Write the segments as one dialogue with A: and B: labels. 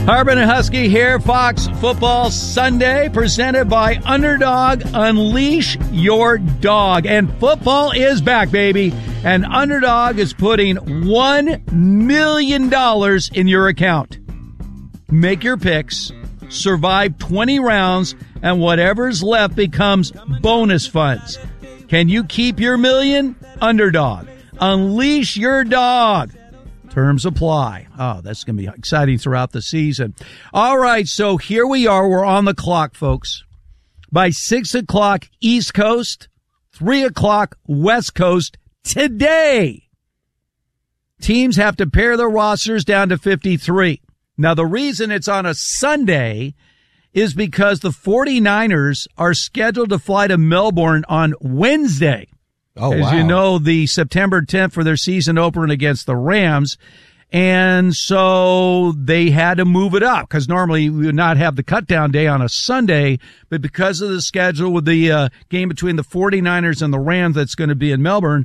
A: Harbin and Husky here, Fox Football Sunday, presented by Underdog. Unleash your dog. And football is back, baby. And Underdog is putting $1 million in your account. Make your picks, survive 20 rounds, and whatever's left becomes bonus funds. Can you keep your million? Underdog. Unleash your dog. Terms apply. Oh, that's going to be exciting throughout the season. All right, so here we are. We're on the clock, folks. By 6 o'clock East Coast, 3 o'clock West Coast today, teams have to pare their rosters down to 53. Now, the reason it's on a Sunday is because the 49ers are scheduled to fly to Melbourne on Wednesday.
B: Oh,
A: As
B: wow.
A: you know, the September 10th for their season opener against the Rams. And so they had to move it up because normally we would not have the cutdown day on a Sunday. But because of the schedule with the game between the 49ers and the Rams that's going to be in Melbourne,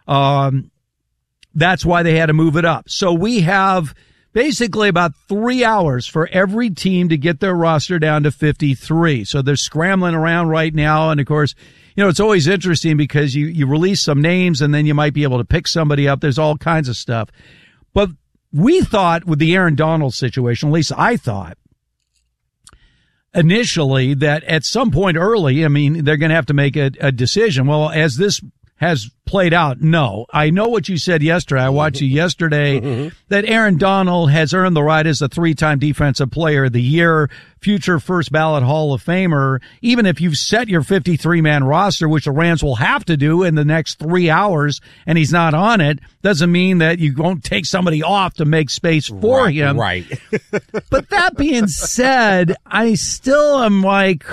A: that's why they had to move it up. So we have basically about 3 hours for every team to get their roster down to 53. So they're scrambling around right now. And, of course, you know, it's always interesting because you release some names and then you might be able to pick somebody up. There's all kinds of stuff. But we thought with the Aaron Donald situation, at least I thought initially that at some point early, I mean, they're going to have to make a decision. Well, as this has played out, no. I know what you said yesterday. I watched you yesterday that Aaron Donald has earned the right as a 3-time Defensive Player of the Year, future first ballot Hall of Famer. Even if you've set your 53-man roster, which the Rams will have to do in the next 3 hours, and he's not on it, doesn't mean that you won't take somebody off to make space for him.
B: Right.
A: But that being said, I still am like,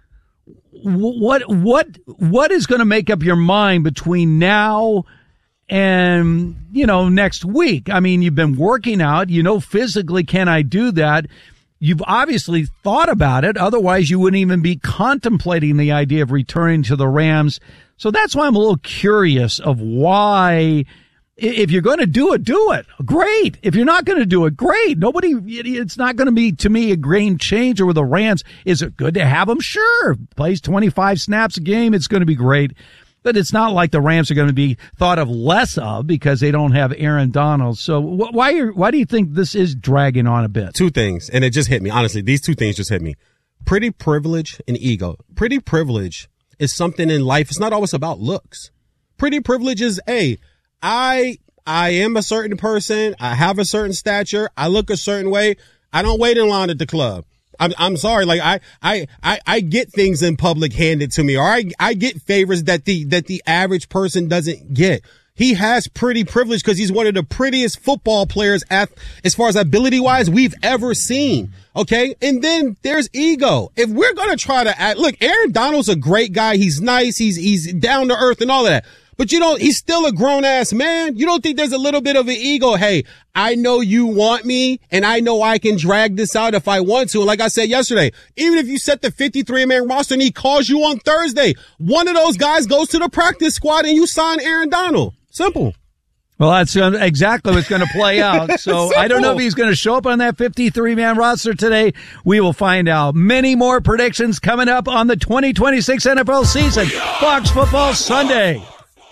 A: what is going to make up your mind between now and, you know, next week? I mean, you've been working out, you know, physically, can I do that? You've obviously thought about it. Otherwise, you wouldn't even be contemplating the idea of returning to the Rams. So that's why I'm a little curious of why. If you're going to do it, do it. Great. If you're not going to do it, great. It's not going to be, to me, a game changer with the Rams. Is it good to have him? Sure. Plays 25 snaps a game. It's going to be great. But it's not like the Rams are going to be thought of less of because they don't have Aaron Donald. So why do you think this is dragging on a bit?
B: Two things, and it just hit me. Honestly, these two things just hit me. Pretty privilege and ego. Pretty privilege is something in life. It's not always about looks. Pretty privilege is, I am a certain person. I have a certain stature. I look a certain way. I don't wait in line at the club. I'm sorry. Like I get things in public handed to me, or I get favors that the average person doesn't get. He has pretty privilege because he's one of the prettiest football players as far as ability wise we've ever seen. Okay. And then there's ego. If we're going to try to act, look, Aaron Donald's a great guy. He's nice. He's down to earth and all of that. But he's still a grown ass man. You don't think there's a little bit of an ego? Hey, I know you want me and I know I can drag this out if I want to. And like I said yesterday, even if you set the 53-man roster and he calls you on Thursday, one of those guys goes to the practice squad and you sign Aaron Donald. Simple.
A: Well, that's exactly what's going to play out. So I don't know if he's going to show up on that 53-man roster today. We will find out. Many more predictions coming up on the 2026 NFL season. Fox Football Sunday.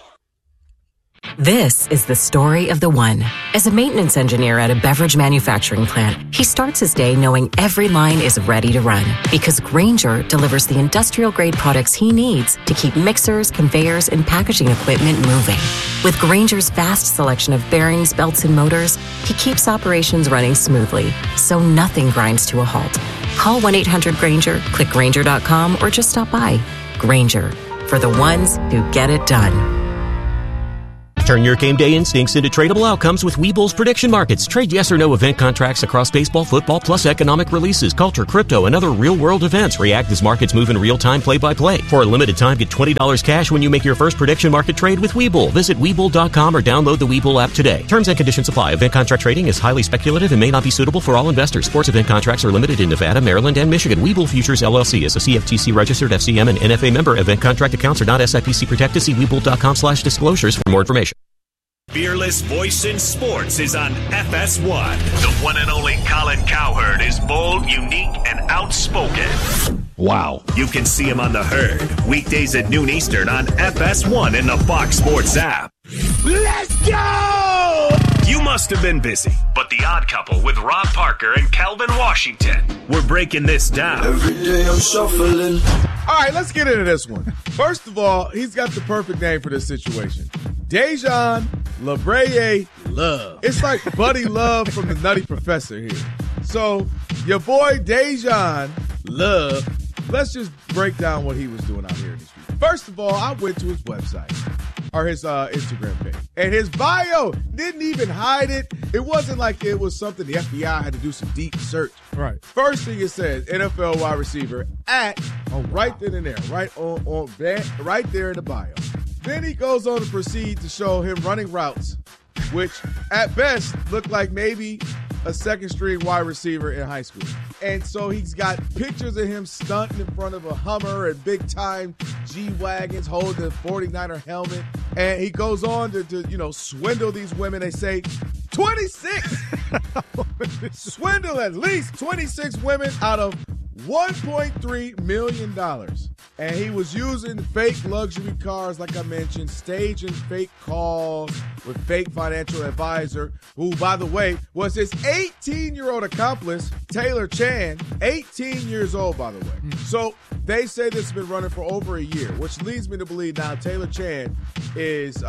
C: This is the story of the one. As a maintenance engineer at a beverage manufacturing plant, he starts his day knowing every line is ready to run because Grainger delivers the industrial-grade products he needs to keep mixers, conveyors, and packaging equipment moving. With Grainger's vast selection of bearings, belts, and motors, he keeps operations running smoothly, so nothing grinds to a halt. Call 1-800-GRAINGER, click Grainger.com, or just stop by. Grainger, for the ones who get it done.
D: Turn your game day instincts into tradable outcomes with Webull's prediction markets. Trade yes or no event contracts across baseball, football, plus economic releases, culture, crypto, and other real-world events. React as markets move in real time, play-by-play. For a limited time, get $20 cash when you make your first prediction market trade with Webull. Visit Webull.com or download the Webull app today. Terms and conditions apply. Event contract trading is highly speculative and may not be suitable for all investors. Sports event contracts are limited in Nevada, Maryland, and Michigan. Webull Futures, LLC is a CFTC-registered FCM and NFA member. Event contract accounts are not SIPC protected. See Webull.com/disclosures for more information.
E: Fearless voice in sports is on FS1. The one and only Colin Cowherd is bold, unique, and outspoken.
A: Wow.
E: You can see him on The Herd, weekdays at noon Eastern on FS1 and the Fox Sports app. Let's go! You must have been busy, but The Odd Couple with Rob Parker and Calvin Washington, we're breaking this down.
F: Every day I'm shuffling.
G: All right, let's get into this one. First of all, he's got the perfect name for this situation. Dejan LaBreye Love. It's like Buddy Love from the Nutty Professor here. So, your boy Dejan Love, let's just break down what he was doing out here in the street. First of all, I went to his website, or his Instagram page, and his bio didn't even hide it. It wasn't like it was something the FBI had to do some deep search. Right. First thing it says, NFL wide receiver at, right then and there, right there in the bio. Then he goes on to proceed to show him running routes, which at best look like maybe a second-string wide receiver in high school. And so he's got pictures of him stunting in front of a Hummer and big-time G-Wagons holding the 49er helmet. And he goes on to swindle these women. They say 26. Swindle at least 26 women out of $1.3 million. And he was using fake luxury cars, like I mentioned, staging fake calls with fake financial advisor, who, by the way, was his 18-year-old accomplice, Taylor Chan, 18 years old, by the way. So they say this has been running for over a year, which leads me to believe now Taylor Chan is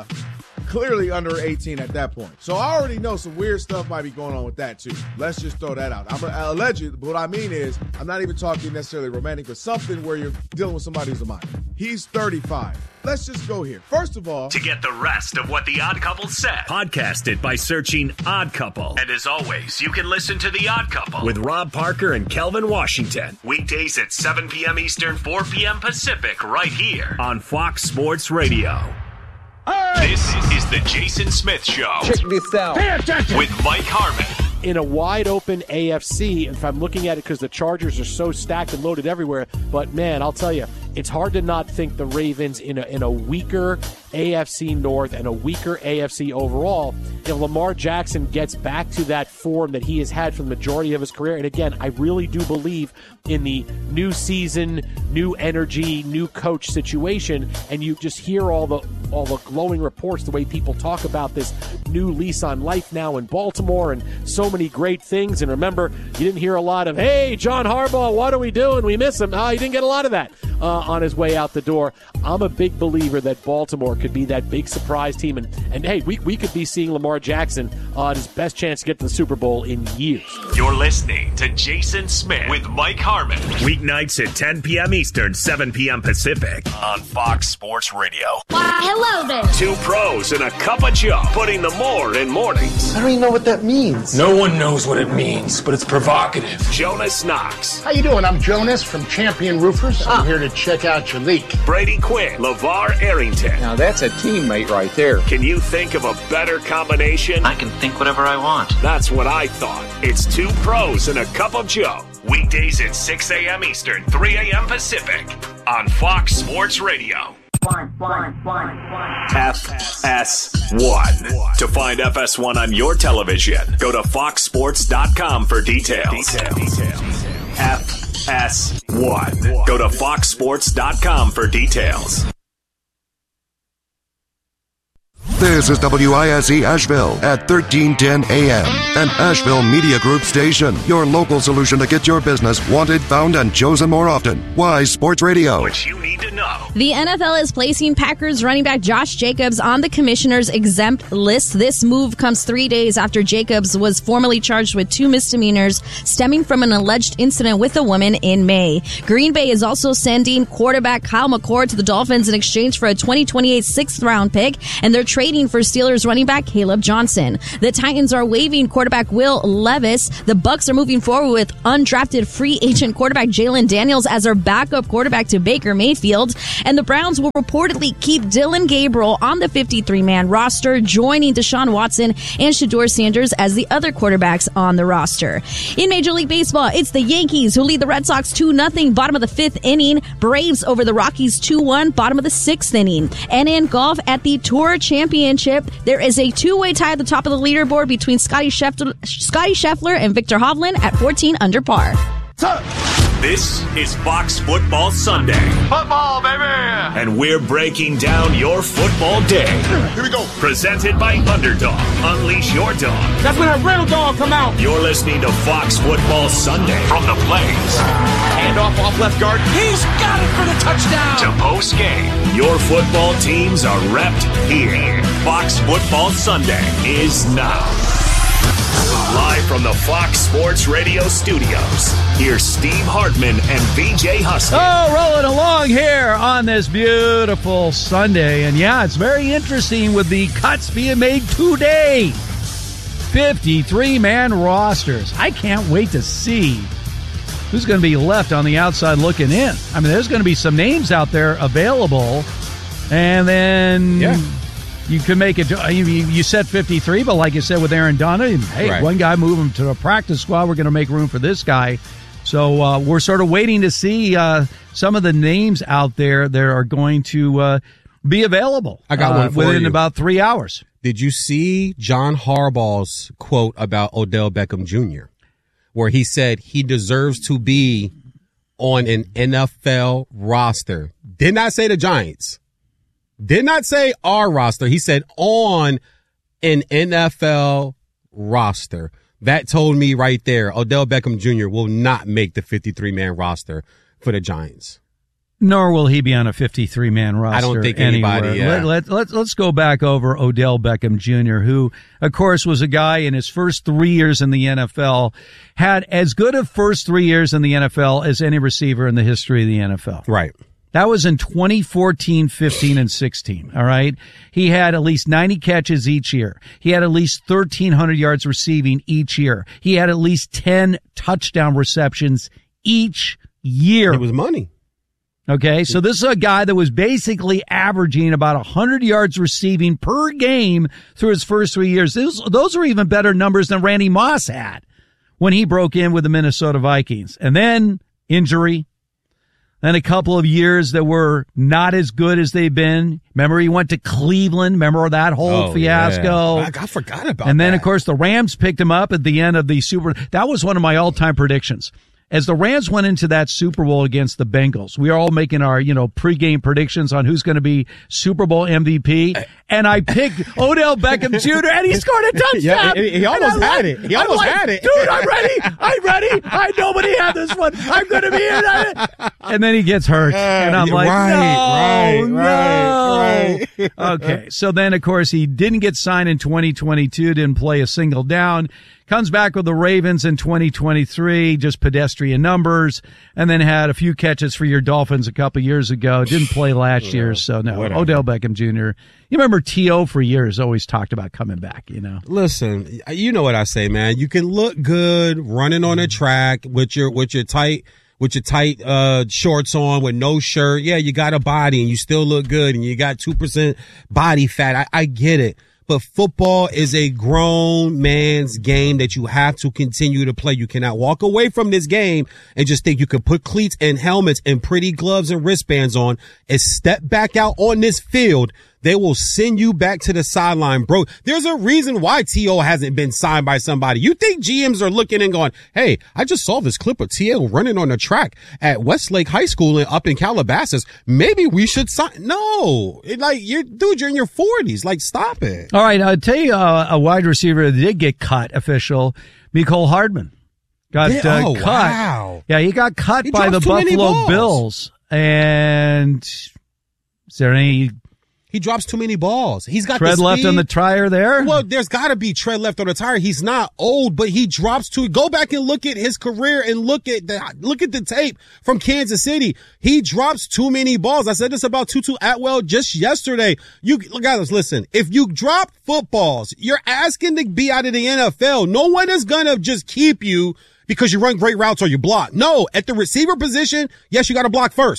G: clearly under 18 at that point. So I already know some weird stuff might be going on with that too. Let's just throw that out. I'm alleged, but what I mean is I'm not even talking necessarily romantic, but something where you're dealing with somebody who's a minor. He's 35. Let's just go here. First of all,
E: to get the rest of what The Odd Couple said, podcast it by searching Odd Couple. And as always, you can listen to The Odd Couple with Rob Parker and Kelvin Washington. Weekdays at 7 p.m. Eastern, 4 p.m. Pacific, right here on Fox Sports Radio. This is the Jason Smith Show.
H: Check this out.
E: With Mike Harmon.
H: In a wide-open AFC, if I'm looking at it because the Chargers are so stacked and loaded everywhere, but, man, I'll tell you, it's hard to not think the Ravens in a weaker AFC North and a weaker AFC overall. If Lamar Jackson gets back to that form that he has had for the majority of his career, and again, I really do believe in the new season, new energy, new coach situation, and you just hear all the glowing reports, the way people talk about this new lease on life now in Baltimore and so many great things. And remember, you didn't hear a lot of, hey, John Harbaugh, what are we doing? We miss him. You didn't get a lot of that on his way out the door. I'm a big believer that Baltimore could be that big surprise team. And hey, we could be seeing Lamar Jackson on his best chance to get to the Super Bowl in years.
E: You're listening to Jason Smith with Mike Harmon. Weeknights at 10 p.m. Eastern, 7 p.m. Pacific on Fox Sports Radio.
I: Hello there.
E: Two pros and a cup of Joe, putting the more in mornings.
F: I don't even know what that means.
J: No one knows what it means, but it's provocative.
E: Jonas Knox.
K: How you doing? I'm Jonas from Champion Roofers. I'm here to check out your leak.
E: Brady Quinn. LeVar Arrington.
J: Now that's a teammate right there.
E: Can you think of a better combination?
L: I can think whatever I want.
E: That's what I thought. It's two pros and a cup of Joe. Weekdays at 6 a.m. Eastern, 3 a.m. Pacific on Fox Sports Radio. FS1. To find FS1 on your television, go to foxsports.com for details. FS1. Go to foxsports.com for details.
M: This is WISE Asheville at 1310 AM, an Asheville Media Group station. Your local solution to get your business wanted, found, and chosen more often. Wise Sports Radio.
E: What you need to know.
I: The NFL is placing Packers running back Josh Jacobs on the commissioner's exempt list. This move comes 3 days after Jacobs was formally charged with 2 misdemeanors stemming from an alleged incident with a woman in May. Green Bay is also sending quarterback Kyle McCord to the Dolphins in exchange for a 2028 6th-round pick, and they're trading for Steelers running back Caleb Johnson. The Titans are waiving quarterback Will Levis. The Bucs are moving forward with undrafted free agent quarterback Jalen Daniels as their backup quarterback to Baker Mayfield. And the Browns will reportedly keep Dylan Gabriel on the 53-man roster, joining Deshaun Watson and Shedeur Sanders as the other quarterbacks on the roster. In Major League Baseball, it's the Yankees who lead the Red Sox 2-0, bottom of the 5th inning. Braves over the Rockies 2-1, bottom of the 6th inning. And in golf at the Tour Championship, there is a two-way tie at the top of the leaderboard between Scotty Scheffler and Victor Hovland at 14 under par.
E: This is Fox Football Sunday.
L: Football, baby!
E: And we're breaking down your football day.
L: Here we go.
E: Presented by Underdog. Unleash your dog.
L: That's when a real dog come out.
E: You're listening to Fox Football Sunday from the Blaze.
L: Handoff off left guard. He's got it for the touchdown.
E: To post game. Your football teams are repped here. Fox Football Sunday is now. Live from the Fox Sports Radio studios, here's Steve Hartman and VJ Husky.
A: Oh, rolling along here on this beautiful Sunday. And yeah, it's very interesting with the cuts being made today. 53-man rosters. I can't wait to see who's going to be left on the outside looking in. I mean, there's going to be some names out there available. And then you can make it. You said 53, but like you said with Aaron Donald, hey, one guy move him to a practice squad. We're going to make room for this guy. So we're sort of waiting to see some of the names out there that are going to be available.
B: I got one for
A: within
B: you.
A: about 3 hours.
B: Did you see John Harbaugh's quote about Odell Beckham Jr., where he said he deserves to be on an NFL roster? Did not say the Giants. Did not say our roster. He said on an NFL roster. That told me right there, Odell Beckham Jr. will not make the 53-man roster for the Giants.
A: Nor will he be on a 53-man roster.
B: I don't think anybody. Yeah.
A: Let's go back over Odell Beckham Jr., who, of course, was a guy in his first 3 years in the NFL, had as good a first 3 years in the NFL as any receiver in the history of the NFL.
B: Right.
A: That was in 2014, 15, and 16, all right? He had at least 90 catches each year. He had at least 1,300 yards receiving each year. He had at least 10 touchdown receptions each year.
B: It was money.
A: Okay, so this is a guy that was basically averaging about 100 yards receiving per game through his first 3 years. Those are even better numbers than Randy Moss had when he broke in with the Minnesota Vikings. And then injury. Then a couple of years that were not as good as they've been. Remember, he went to Cleveland. Remember that whole fiasco?
B: Yeah. I forgot about that.
A: And then, of course, the Rams picked him up at the end of the Super Bowl. That was one of my all-time predictions. As the Rams went into that Super Bowl against the Bengals, we were all making our, pregame predictions on who's going to be Super Bowl MVP. And I picked Odell Beckham Jr. and he scored a touchdown.
B: Yeah, he almost had it. He almost had it.
A: Dude, I'm ready. Nobody had this one. I'm going to be in it. And then he gets hurt. And I'm like, no. Okay. So then, of course, he didn't get signed in 2022, didn't play a single down. Comes back with the Ravens in 2023, just pedestrian numbers, and then had a few catches for your Dolphins a couple years ago. Didn't play last year, so no. Whatever. Odell Beckham Jr. You remember T.O. for years always talked about coming back,
B: Listen, you know what I say, man. You can look good running on a track with your tight shorts on with no shirt. Yeah, you got a body and you still look good and you got 2% body fat. I get it. But football is a grown man's game that you have to continue to play. You cannot walk away from this game and just think you can put cleats and helmets and pretty gloves and wristbands on and step back out on this field. They will send you back to the sideline, bro. There's a reason why T.O. hasn't been signed by somebody. You think GMs are looking and going, hey, I just saw this clip of T.O. running on the track at Westlake High School up in Calabasas. Maybe we should sign. No, you're in your 40s. Stop it.
A: All right. I'll tell you a wide receiver that did get cut, official, Mecole Hardman. Got cut.
B: Wow.
A: Yeah, he got cut by the Buffalo Bills. And is there any...
B: He drops too many balls. He's got
A: tread
B: the
A: left on the tire there.
B: Well, there's got to be tread left on the tire. He's not old, but he drops too. Go back and look at his career and look at the tape from Kansas City. He drops too many balls. I said this about Tutu Atwell just yesterday. Guys, listen. If you drop footballs, you're asking to be out of the NFL. No one is gonna just keep you because you run great routes or you block. No, at the receiver position, yes, you got to block first.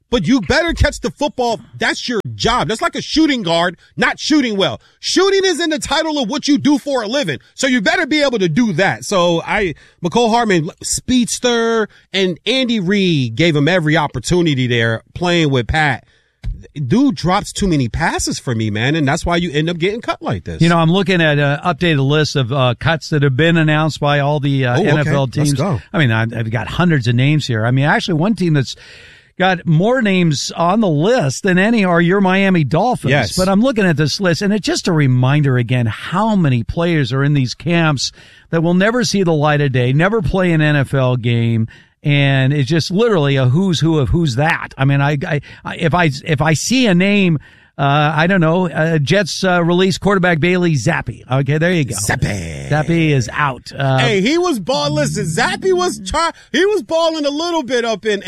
B: but you better catch the football. That's your job. That's like a shooting guard not shooting well. Shooting is in the title of what you do for a living. So you better be able to do that. So McCole Hardman, speedster, and Andy Reid gave him every opportunity there playing with Pat. Dude drops too many passes for me, man, and that's why you end up getting cut like this.
A: You know, I'm looking at an updated list of cuts that have been announced by all the NFL teams.
B: Let's go.
A: I mean, I've got hundreds of names here. I mean, actually, one team that's got more names on the list than any are your Miami Dolphins.
B: Yes.
A: But I'm looking at this list, and it's just a reminder again how many players are in these camps that will never see the light of day, never play an NFL game. And it's just literally a who's who of who's that. I mean, if I see a name, I don't know, Jets release quarterback Bailey Zappi. Okay, there you go. Zappi is out.
B: Hey, he was balling. Listen, Zappi he was balling a little bit up in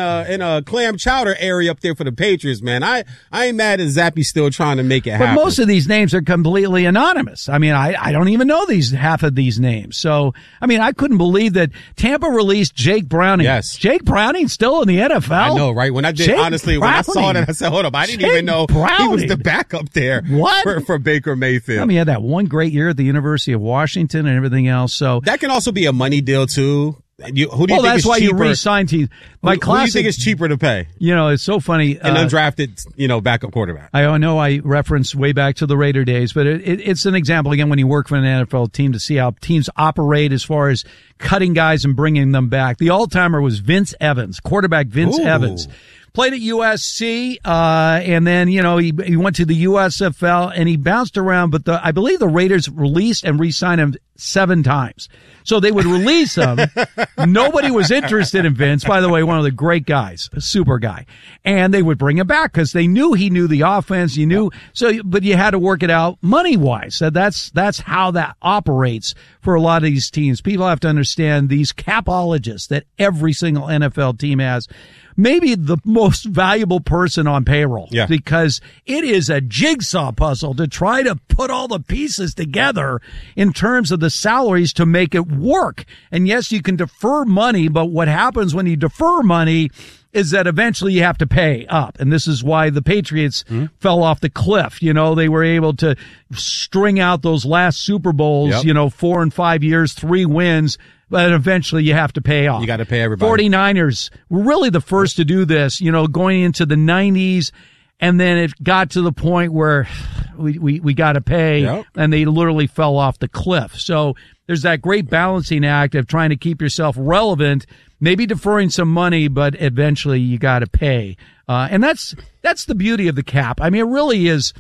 B: a clam chowder area up there for the Patriots, man. I ain't mad at Zappi still trying to make it happen.
A: But most of these names are completely anonymous. I mean, I don't even know half of these names. So, I mean, I couldn't believe that Tampa released Jake Browning.
B: Yes.
A: Jake Browning's still in the NFL.
B: I know, right? When I did, honestly, when I saw that, I said, hold up, I didn't even know he was the backup there.
A: What?
B: For Baker Mayfield.
A: I mean, he had that one great year at the University of Washington and everything else. So
B: that can also be a money deal too. Who do you think
A: that's
B: is
A: why
B: cheaper?
A: You re-signed teams.
B: Who do you think is cheaper to pay?
A: You know, it's so funny.
B: An undrafted, backup quarterback.
A: I know I referenced way back to the Raider days, but it's an example, again, when you work for an NFL team to see how teams operate as far as cutting guys and bringing them back. The all-timer was Vince Evans, quarterback Vince Evans. Played at USC, and then, he went to the USFL and he bounced around, but I believe the Raiders released and re-signed him 7 times. So they would release him. Nobody was interested in Vince. By the way, one of the great guys, a super guy. And they would bring him back because they knew he knew the offense. But you had to work it out money-wise. So that's how that operates for a lot of these teams. People have to understand these capologists that every single NFL team has. Maybe the most valuable person on payroll, because it is a jigsaw puzzle to try to put all the pieces together in terms of the salaries to make it work. And yes, you can defer money, but what happens when you defer money is that eventually you have to pay up. And this is why the Patriots fell off the cliff. They were able to string out those last Super Bowls, 4 and 5 years, 3 wins. But eventually you have to pay off.
B: You got to pay everybody.
A: 49ers were really the first to do this, going into the 90s. And then it got to the point where we got to pay, and they literally fell off the cliff. So there's that great balancing act of trying to keep yourself relevant, maybe deferring some money, but eventually you got to pay. And that's the beauty of the cap. I mean, it really is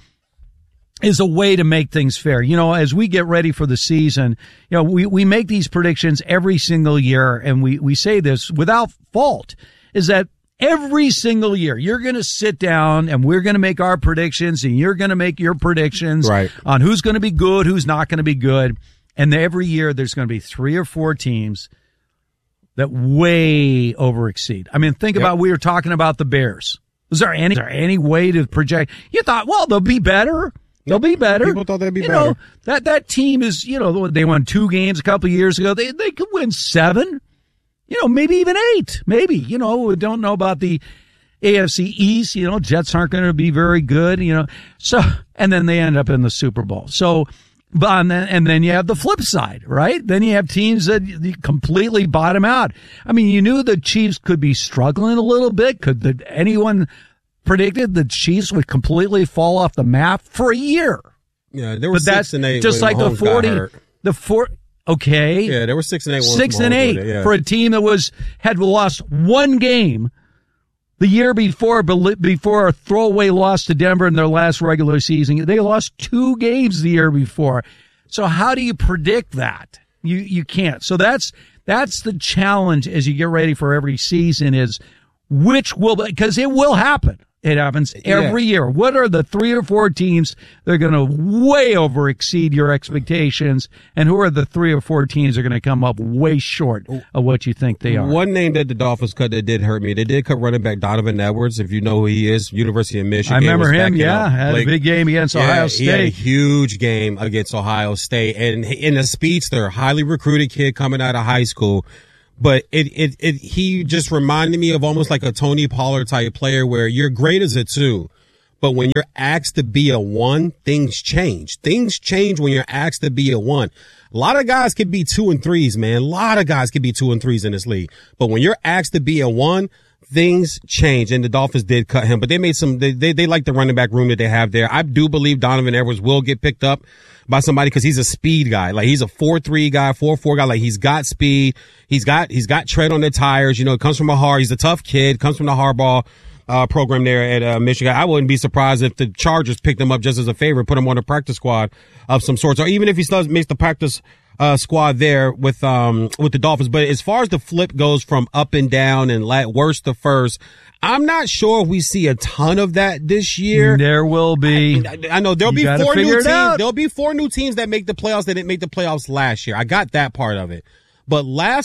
A: a way to make things fair. As we get ready for the season, we make these predictions every single year, and we say this without fault, is that every single year you're going to sit down and we're going to make our predictions, and you're going to make your predictions on who's going to be good, who's not going to be good. And every year there's going to be 3 or 4 teams that way overexceed. I mean, think about, we were talking about the Bears. Is there any way to project? You thought, well, they'll be better. They'll be better.
B: People thought they'd be better.
A: That team is, they won 2 games a couple of years ago. They could win 7, maybe even 8. Maybe, we don't know about the AFC East. Jets aren't going to be very good, So, and then they end up in the Super Bowl. So, and then you have the flip side, right? Then you have teams that completely bottom out. I mean, you knew the Chiefs could be struggling a little bit. Could anyone predicted the Chiefs would completely fall off the map for a year?
B: Yeah, there were 6 and 8.
A: Just like the 40. Okay.
B: Yeah, there were 6 and 8.
A: 6 and 8 for a team that had lost 1 game the year before a throwaway loss to Denver in their last regular season. They lost 2 games the year before. So how do you predict that? You can't. So that's the challenge as you get ready for every season, is because it will happen. It happens every year. What are the 3 or 4 teams that are going to way over exceed your expectations? And who are the 3 or 4 teams that are going to come up way short of what you think they are?
B: One name that the Dolphins cut that did hurt me. They did cut running back Donovan Edwards, if you know who he is, University of Michigan.
A: I remember him, had a big game against Ohio State.
B: He had a huge game against Ohio State. And in a speedster, highly recruited kid coming out of high school. But he just reminded me of almost like a Tony Pollard type player where you're great as a 2. But when you're asked to be a 1, things change. Things change when you're asked to be a 1. A lot of guys could be 2 and 3s, man. A lot of guys could be 2 and 3s in this league. But when you're asked to be a 1, things change. And the Dolphins did cut him, but they made they like the running back room that they have there. I do believe Donovan Edwards will get picked up by somebody because he's a speed guy. Like he's a 4.3 guy, 4.4 guy. Like he's got speed. He's got tread on the tires. You know, it comes from he's a tough kid, comes from the Harbaugh program there at Michigan. I wouldn't be surprised if the Chargers picked him up just as a favor, put him on a practice squad of some sorts, or even if he still makes the practice squad there with the Dolphins. But as far as the flip goes from up and down and worst to first, I'm not sure if we see a ton of that this year.
A: There will be.
B: I know there'll be 4 new teams. There'll be 4 new teams that make the playoffs that didn't make the playoffs last year. I got that part of it. But last